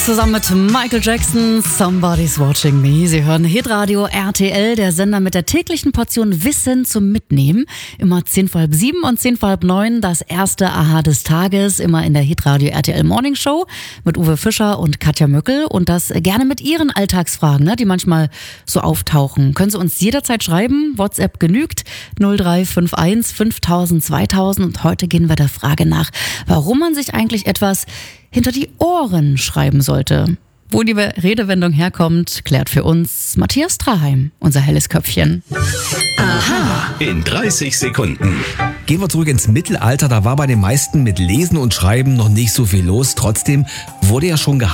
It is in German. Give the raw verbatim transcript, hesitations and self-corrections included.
zusammen mit Michael Jackson, Somebody's Watching Me. Sie hören Hitradio R T L, der Sender mit der täglichen Portion Wissen zum Mitnehmen. Immer zehn vor halb sieben und zehn vor halb neun das erste Aha des Tages. Immer in der Hitradio R T L Morning Show mit Uwe Fischer und Katja Möckel. Und das gerne mit Ihren Alltagsfragen, ne, die manchmal so auftauchen. Können Sie uns jederzeit schreiben. WhatsApp genügt. null drei fünf eins fünftausend zweitausend. Und heute gehen wir der Frage nach, warum man sich eigentlich etwas hinter die Ohren schreiben sollte. Wo die Redewendung herkommt, klärt für uns Matthias Traheim, unser helles Köpfchen. Aha. In dreißig Sekunden. Gehen wir zurück ins Mittelalter. Da war bei den meisten mit Lesen und Schreiben noch nicht so viel los. Trotzdem wurde ja schon gehandelt.